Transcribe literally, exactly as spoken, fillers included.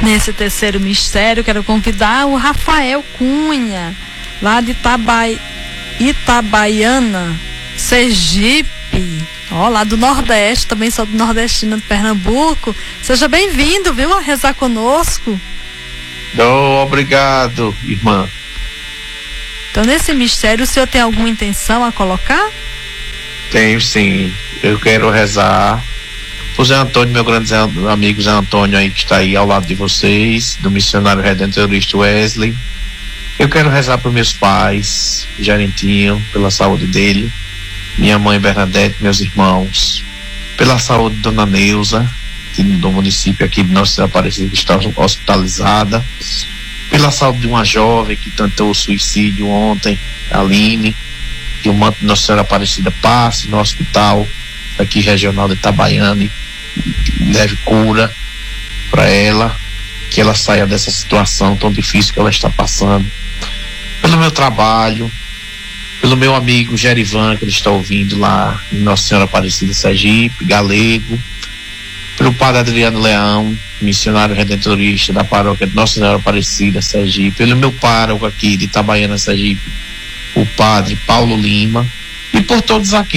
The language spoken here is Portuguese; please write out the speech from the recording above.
nesse terceiro mistério, quero convidar o Rafael Cunha, lá de Itabai, Itabaiana, Sergipe, ó, lá do Nordeste, também sou do nordestina de Pernambuco. Seja bem-vindo, viu, a rezar conosco. Oh, obrigado, irmã. Então, nesse mistério, o senhor tem alguma intenção a colocar? Tenho, sim. Eu quero rezar o Zé Antônio, meu grande amigo Zé Antônio aí, que está aí ao lado de vocês, do missionário redentorista Wesley. Eu quero rezar para meus pais, Gerentinho, pela saúde dele, minha mãe Bernadette, meus irmãos, pela saúde de Dona Neuza, que do município aqui de Nossa Senhora Aparecida, que está hospitalizada, pela saúde de uma jovem que tentou o suicídio ontem, Aline, que o manto de Nossa Senhora Aparecida passe no hospital aqui regional de Itabaiana e leve cura para ela, que ela saia dessa situação tão difícil que ela está passando. Pelo meu trabalho, pelo meu amigo Gerivan, que ele está ouvindo lá em Nossa Senhora Aparecida, Sergipe, Galego, pelo padre Adriano Leão, missionário redentorista da paróquia de Nossa Senhora Aparecida, Sergipe, pelo meu pároco aqui de Itabaiana, Sergipe, o padre Paulo Lima, e por todos aqui